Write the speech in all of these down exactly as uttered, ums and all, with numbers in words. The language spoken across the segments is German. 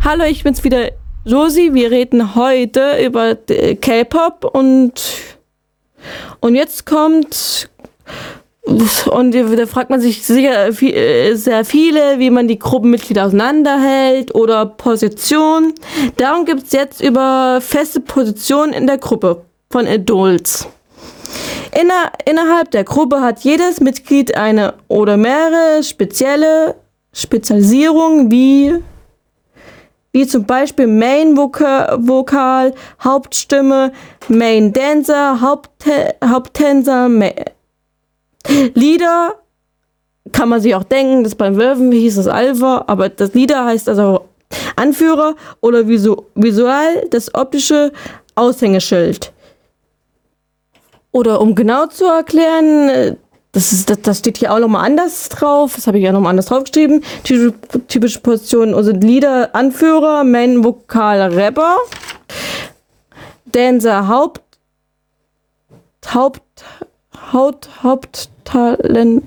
Hallo, ich bin's wieder, Josi. Wir reden heute über K-Pop und und jetzt kommt und da fragt man sich sicher viel, sehr viele, wie man die Gruppenmitglieder auseinanderhält oder Position. Darum gibt es jetzt über feste Positionen in der Gruppe von Adults. Inner, innerhalb der Gruppe hat jedes Mitglied eine oder mehrere spezielle Spezialisierungen wie wie zum Beispiel Main Vocal, Vokal, Hauptstimme, Main Dancer, Hauptte Haupttänzer, Ma Leader, kann man sich auch denken, das beim Wölfen hieß das Alpha, aber das Leader heißt also Anführer oder visu visuell das optische Aushängeschild. Oder um genau zu erklären, das, ist, das, das steht hier auch nochmal anders drauf, das habe ich ja nochmal anders draufgeschrieben. Typische, typische Positionen sind Leader, Anführer, Main, Vokal, Rapper, Dancer, Haupt, Haupt, Haut, Haupttalent,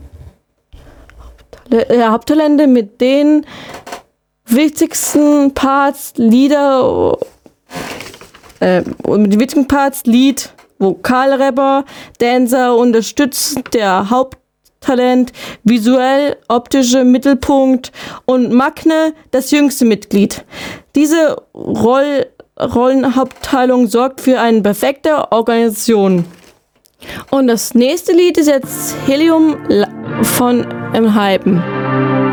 ja, Haupttalente mit den wichtigsten Parts, Lieder, äh, mit den wichtigsten Parts, Lied, Vokalrapper, Dancer unterstützt der Haupttalent, visuell, optische Mittelpunkt und Magne das jüngste Mitglied. Diese Roll Rollenhauptteilung sorgt für eine perfekte Organisation. Und das nächste Lied ist jetzt Helium von Enhypen.